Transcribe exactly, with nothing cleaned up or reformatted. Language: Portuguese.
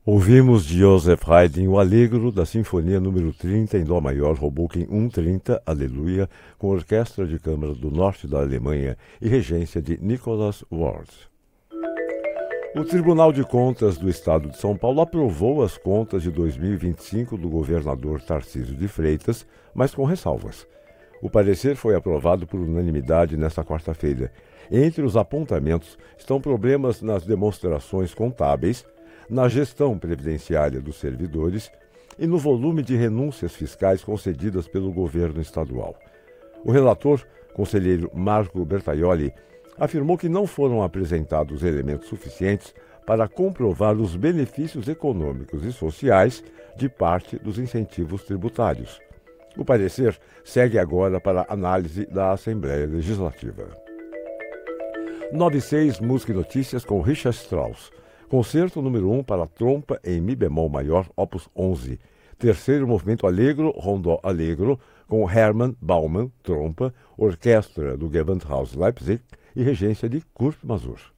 Ouvimos de Joseph Haydn o Allegro da Sinfonia número trinta em Dó maior, Hoboken cento e trinta, Aleluia, com orquestra de câmara do norte da Alemanha e regência de Nicholas Ward. O Tribunal de Contas do Estado de São Paulo aprovou as contas de dois mil e vinte e cinco do governador Tarcísio de Freitas, mas com ressalvas. O parecer foi aprovado por unanimidade nesta quarta-feira. Entre os apontamentos estão problemas nas demonstrações contábeis, na gestão previdenciária dos servidores e no volume de renúncias fiscais concedidas pelo governo estadual. O relator, conselheiro Marco Bertaioli, afirmou que não foram apresentados elementos suficientes para comprovar os benefícios econômicos e sociais de parte dos incentivos tributários. O parecer segue agora para análise da Assembleia Legislativa. noventa e seis Música e Notícias com Richard Strauss. Concerto número um para trompa em Mi bemol maior, opus onze. Terceiro movimento Allegro, Rondó Allegro, com Hermann Baumann, trompa, orquestra do Gewandhaus Leipzig e regência de Kurt Masur.